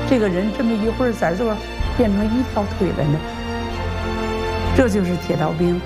这个人这么一会儿在这儿变成一条腿了呢？这就是铁道兵。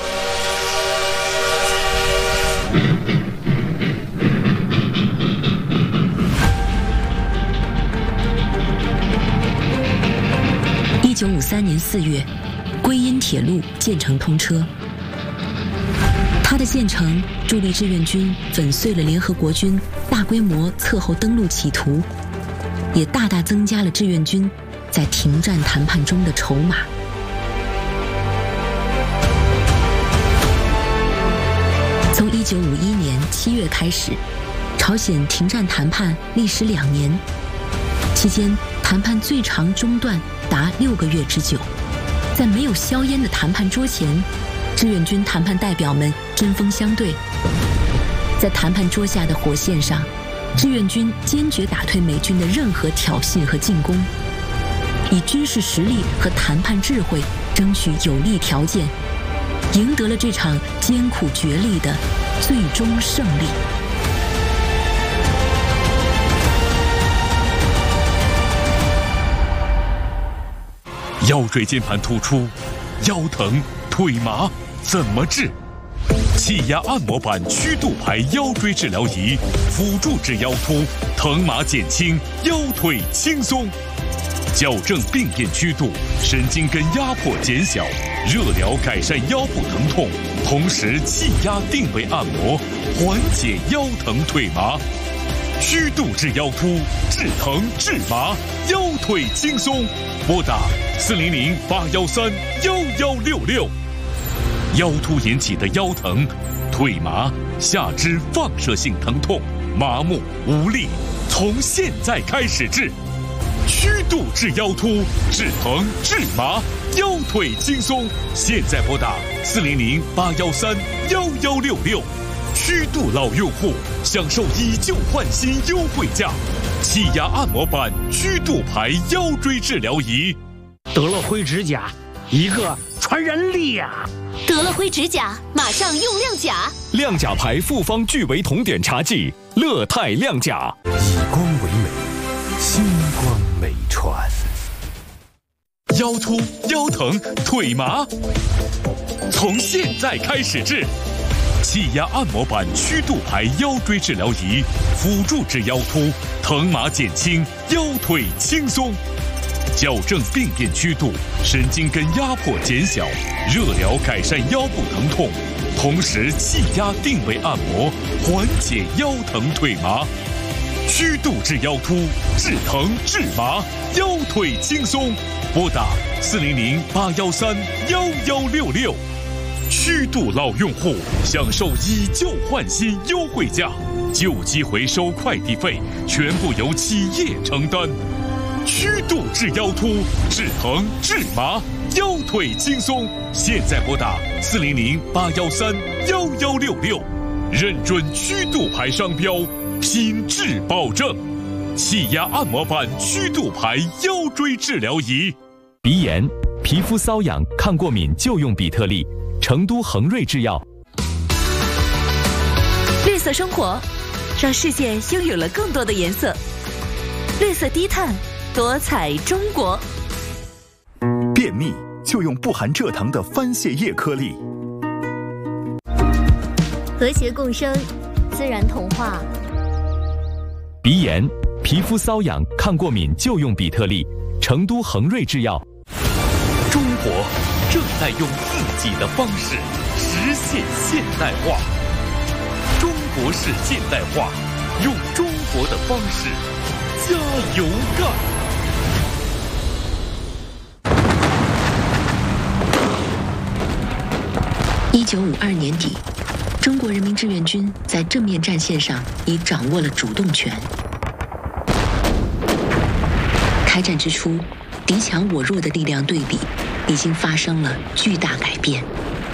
1953年4月，归阴铁路建成通车。它的建成助力志愿军粉碎了联合国军大规模侧后登陆企图，也大大增加了志愿军在停战谈判中的筹码。从1951年7月开始，朝鲜停战谈判历时2年，期间谈判最长中断达6个月之久。在没有硝烟的谈判桌前，志愿军谈判代表们针锋相对。在谈判桌下的火线上，志愿军坚决打退美军的任何挑衅和进攻，以军事实力和谈判智慧争取有利条件，赢得了这场艰苦角力的最终胜利。 腰椎间盘突出，腰疼腿麻怎么治？气压按摩板曲度排腰椎治疗仪，辅助治腰突，疼麻减轻，腰腿轻松，矫正病变曲度，神经根压迫减小，热疗改善腰部疼痛，同时气压定位按摩，缓解腰疼腿麻。曲度治腰突，治疼治麻，腰腿轻松。拨打400-813-1166。腰突引起的腰疼、腿麻、下肢放射性疼痛、麻木无力，从现在开始治。曲度治腰突，治疼治麻，腰腿轻松。现在拨打400-813-1166。曲度老用户享受以旧换新优惠价，气压按摩板曲度排腰椎治疗仪。 得了灰指甲，一个传染力啊！ 得了灰指甲，马上用亮甲。 亮甲牌复方聚维酮碘茶剂，乐泰亮甲， 以光为美，星光美传。 腰突、腰疼、腿麻，从现在开始治。气压按摩板曲度排腰椎治疗仪，辅助治腰突，疼麻减轻，腰腿轻松。矫正病变曲度，神经根压迫减小，热疗改善腰部疼痛，同时气压定位按摩，缓解腰疼腿麻。曲度治腰突，治疼治麻，腰腿轻松。拨打400-813-1166。曲度老用户享受以旧换新优惠价，旧机回收快递费全部由企业承担。曲度治腰突，治疼治麻，腰腿轻松。现在拨打400-813-1166，认准曲度牌商标，品质保证。气压按摩板曲度牌腰椎治疗仪。 鼻炎、皮肤瘙痒、抗过敏就用比特利。成都恒瑞制药。 绿色生活，让世界拥有了更多的颜色。绿色低碳，多彩中国。 便秘就用不含蔗糖的番泻叶颗粒。 和谐共生，自然童话。 鼻炎、皮肤瘙痒、抗过敏就用比特利。成都恒瑞制药。 中国正在用自己的方式实现现代化，中国式现代化，用中国的方式加油干。 1952年底，中国人民志愿军在正面战线上已掌握了主动权。开战之初，敌强我弱的力量对比已经发生了巨大改变。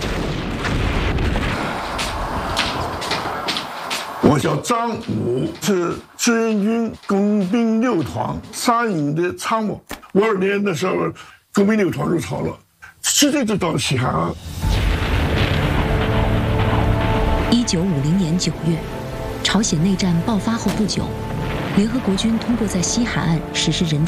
我叫张武，是志愿军工兵六团3营的参谋。52年的时候，工兵六团入朝了，直接就到西海岸。 1950年9月，朝鲜内战爆发后不久，联合国军通过在西海岸实施人